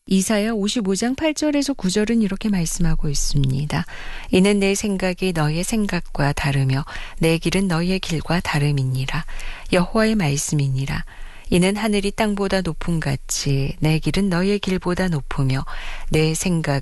이사야 55장 8절에서 9절은 이렇게 말씀하고 있습니다. 이는 내 생각이 너의 생각과 다르며 내 길은 너의 길과 다름이니라. 여호와의 말씀이니라. 이는 하늘이 땅보다 높음같이 내 길은 너의 길보다 높으며 내 생각은